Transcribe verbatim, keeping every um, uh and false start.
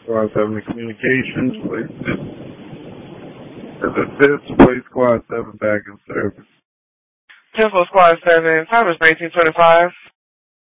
Squad seven Communications, place this. This place Squad seven back in service. Temple Squad seven, time is nineteen twenty-five.